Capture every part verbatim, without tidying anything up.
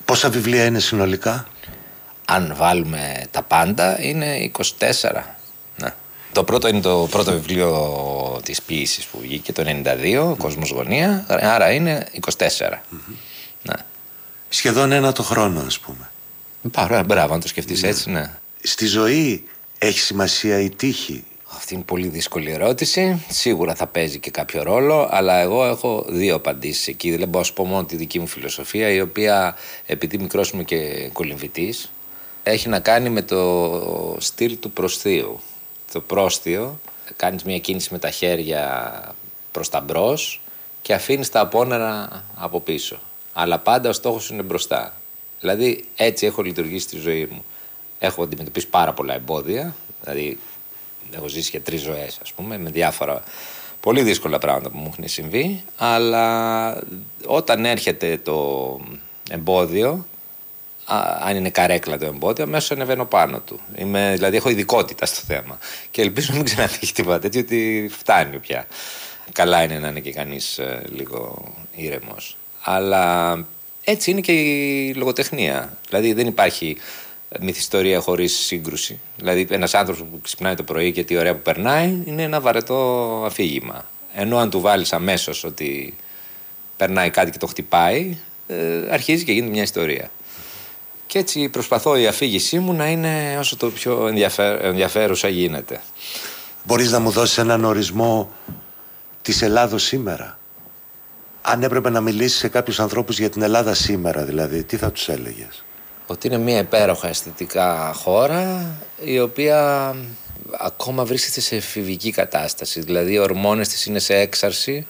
Πόσα βιβλία είναι συνολικά? Αν βάλουμε τα πάντα είναι είκοσι τέσσερα. Ναι. Το πρώτο είναι το πρώτο βιβλίο της ποίησης που βγήκε το ενενήντα δύο, mm. Κοσμοσγωνία, άρα είναι είκοσι τέσσερα. Mm-hmm. Ναι. Σχεδόν ένα το χρόνο, ας πούμε. Πάρα, μπράβο, αν το σκεφτείς ναι. έτσι, ναι. Στη ζωή έχει σημασία η τύχη? Αυτή είναι πολύ δύσκολη ερώτηση. Σίγουρα θα παίζει και κάποιο ρόλο, αλλά εγώ έχω δύο απαντήσεις εκεί. Δεν μπορώ να σου πω μόνο τη δική μου φιλοσοφία, η οποία, επειδή μικρός είμαι και κολυμβητής, έχει να κάνει με το στυλ του προσθείου. Το πρόσθειο, κάνεις μια κίνηση με τα χέρια προς τα μπρος και αφήνεις τα απόνερα από πίσω. Αλλά πάντα ο στόχος είναι μπροστά. Δηλαδή έτσι έχω λειτουργήσει στη ζωή μου. Έχω αντιμετωπίσει πάρα πολλά εμπόδια, δηλαδή έχω ζήσει για τρεις ζωές, ας πούμε, με διάφορα πολύ δύσκολα πράγματα που μου έχουν συμβεί, αλλά όταν έρχεται το εμπόδιο, αν είναι καρέκλα το εμπόδιο, αμέσως ανεβαίνω πάνω του. Είμαι, δηλαδή έχω ειδικότητα στο θέμα και ελπίζω να μην ξανατύχει τίποτα τέτοιο, ότι φτάνει πια. Καλά είναι να είναι και κανείς ε, λίγο ήρεμος. Αλλά έτσι είναι και η λογοτεχνία. Δηλαδή δεν υπάρχει μυθιστορία χωρίς σύγκρουση. Δηλαδή ένας άνθρωπος που ξυπνάει το πρωί και τι ωραία που περνάει είναι ένα βαρετό αφήγημα. Ενώ αν του βάλεις αμέσως ότι περνάει κάτι και το χτυπάει, ε, αρχίζει και γίνεται μια ιστορία. Και έτσι προσπαθώ η αφήγησή μου να είναι όσο το πιο ενδιαφέρ, ενδιαφέρουσα γίνεται. Μπορείς να μου δώσεις έναν ορισμό της Ελλάδος σήμερα? Αν έπρεπε να μιλήσεις σε κάποιους ανθρώπους για την Ελλάδα σήμερα, δηλαδή, τι θα τους έλεγες? Ότι είναι μια υπέροχα αισθητικά χώρα, η οποία ακόμα βρίσκεται σε εφηβική κατάσταση. Δηλαδή οι ορμόνες της είναι σε έξαρση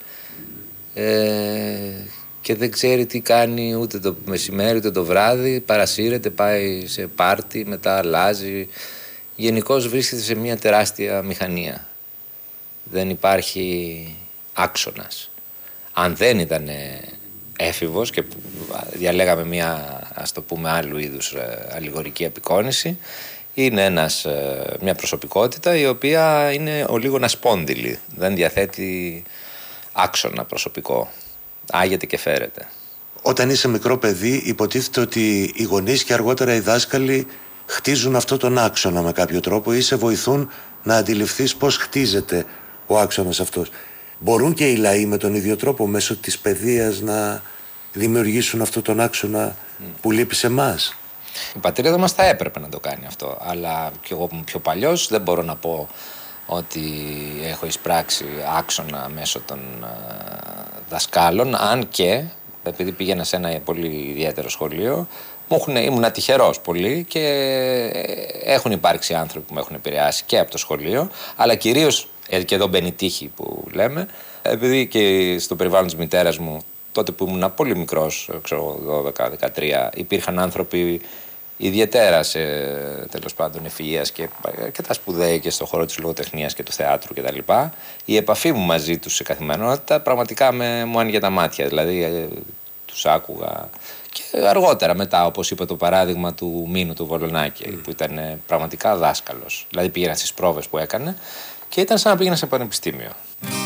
ε, και δεν ξέρει τι κάνει ούτε το μεσημέρι ούτε το βράδυ. Παρασύρεται, πάει σε πάρτι, μετά αλλάζει. Γενικώς βρίσκεται σε μια τεράστια μηχανία. Δεν υπάρχει άξονας. Αν δεν ήταν έφηβος και διαλέγαμε μια, ας το πούμε, άλλου είδους αλληγορική απεικόνηση, είναι ένας, μια προσωπικότητα η οποία είναι ο λίγο ασπόνδυλη. Δεν διαθέτει άξονα προσωπικό. Άγεται και φέρεται. Όταν είσαι μικρό παιδί, υποτίθεται ότι οι γονείς και αργότερα οι δάσκαλοι χτίζουν αυτό τον άξονα με κάποιο τρόπο ή σε βοηθούν να αντιληφθείς πώς χτίζεται ο άξονας αυτός. Μπορούν και οι λαοί με τον ίδιο τρόπο μέσω της παιδείας να δημιουργήσουν αυτό τον άξονα mm. που λείπει σε εμάς? Η πατρίδα μας θα έπρεπε να το κάνει αυτό, αλλά κι εγώ που είμαι πιο παλιός δεν μπορώ να πω ότι έχω εισπράξει άξονα μέσω των δασκάλων, αν και επειδή πήγαινα σε ένα πολύ ιδιαίτερο σχολείο, ήμουν τυχερός πολύ και έχουν υπάρξει άνθρωποι που με έχουν επηρεάσει και από το σχολείο, αλλά κυρίως, και εδώ μπαίνει η τύχη που λέμε, επειδή και στο περιβάλλον της μητέρας μου, τότε που ήμουν πολύ μικρός, ξέρω, δώδεκα δεκατρία, υπήρχαν άνθρωποι ιδιαίτερα σε, τέλος πάντων, ευφυΐας και, και τα σπουδαία και στον χώρο της λογοτεχνίας και του θεάτρου κτλ. Η επαφή μου μαζί τους σε καθημερινότητα πραγματικά με, μου άνοιγε τα μάτια, δηλαδή ε, τους άκουγα. Και αργότερα μετά, όπως είπε το παράδειγμα του Μίνου του Βολονάκη, mm. που ήταν πραγματικά δάσκαλος. Δηλαδή πήγαινα στις πρόβες που έκανε και ήταν σαν να πήγαινα σε πανεπιστήμιο.